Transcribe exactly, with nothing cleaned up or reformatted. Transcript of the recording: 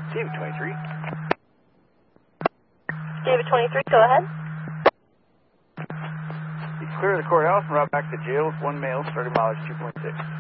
David twenty-three. David twenty-three, go ahead. You clear the courthouse and route back to jail with one male starting mileage two point six.